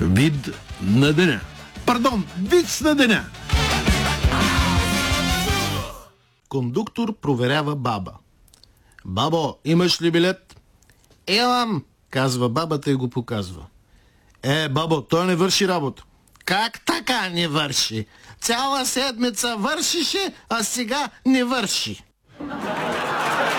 Вид на деня. Пардон, виц на деня. Кондуктор проверява баба. Бабо, имаш ли билет? Имам, казва бабата и го показва. Бабо, той не върши работа. Как така не върши? Цяла седмица вършише, а сега не върши.